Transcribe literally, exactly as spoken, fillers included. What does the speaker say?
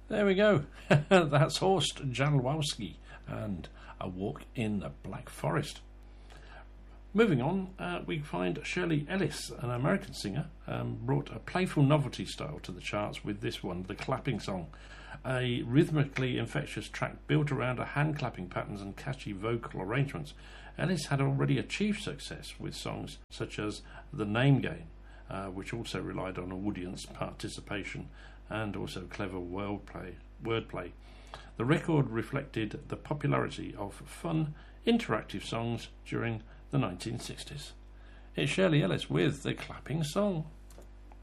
There we go. That's Horst Janowski and A Walk in the Black Forest. Moving on, uh, we find Shirley Ellis, an American singer, um, brought a playful novelty style to the charts with this one, The Clapping Song, a rhythmically infectious track built around a hand-clapping patterns and catchy vocal arrangements. Ellis had already achieved success with songs such as The Name Game, uh, which also relied on audience participation and also clever wordplay. wordplay. The record reflected the popularity of fun, interactive songs during the nineteen sixties. It's Shirley Ellis with The Clapping Song.